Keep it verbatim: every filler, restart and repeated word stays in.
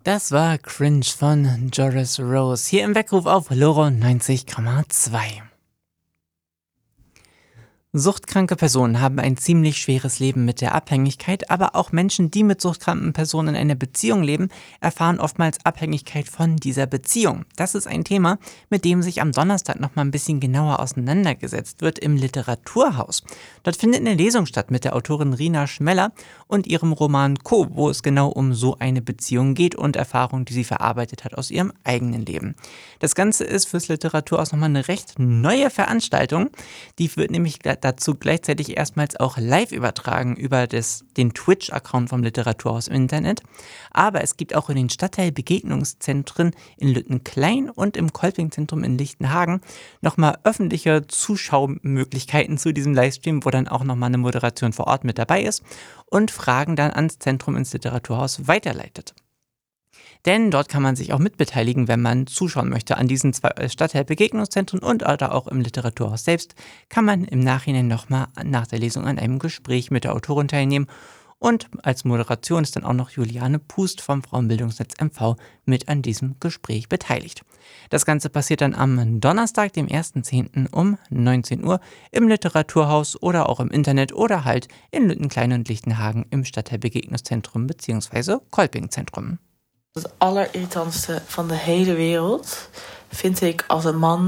Das war Cringe von Joris Rose hier im Weckruf auf Loro neunzig Komma zwei. Suchtkranke Personen haben ein ziemlich schweres Leben mit der Abhängigkeit, aber auch Menschen, die mit suchtkranken Personen in einer Beziehung leben, erfahren oftmals Abhängigkeit von dieser Beziehung. Das ist ein Thema, mit dem sich am Donnerstag noch mal ein bisschen genauer auseinandergesetzt wird im Literaturhaus. Dort findet eine Lesung statt mit der Autorin Rina Schmeller und ihrem Roman Co., wo es genau um so eine Beziehung geht und Erfahrungen, die sie verarbeitet hat aus ihrem eigenen Leben. Das Ganze ist fürs Literaturhaus nochmal eine recht neue Veranstaltung. Die wird nämlich dazu gleichzeitig erstmals auch live übertragen über das, den Twitch-Account vom Literaturhaus im Internet. Aber es gibt auch in den Stadtteilbegegnungszentren in Lüttenklein und im Kolpingzentrum in Lichtenhagen nochmal öffentliche Zuschaumöglichkeiten zu diesem Livestream, wo dann auch nochmal eine Moderation vor Ort mit dabei ist und Fragen dann ans Zentrum ins Literaturhaus weiterleitet. Denn dort kann man sich auch mitbeteiligen, wenn man zuschauen möchte. An diesen zwei Stadtteilbegegnungszentren und auch im Literaturhaus selbst kann man im Nachhinein nochmal nach der Lesung an einem Gespräch mit der Autorin teilnehmen. Und als Moderation ist dann auch noch Juliane Pust vom Frauenbildungsnetz M V mit an diesem Gespräch beteiligt. Das Ganze passiert dann am Donnerstag, dem ersten zehnten um neunzehn Uhr im Literaturhaus oder auch im Internet oder halt in Lüttenklein und Lichtenhagen im Stadtteilbegegnungszentrum bzw. Kolpingzentrum. Het allerirritantste van de hele wereld vind ik als een man